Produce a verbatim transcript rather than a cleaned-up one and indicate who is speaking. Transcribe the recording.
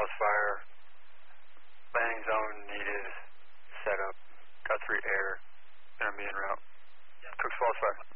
Speaker 1: Falls Fire. Landing zone needed. Set up. Got three air. Gonna be en route. Cooks Falls Fire.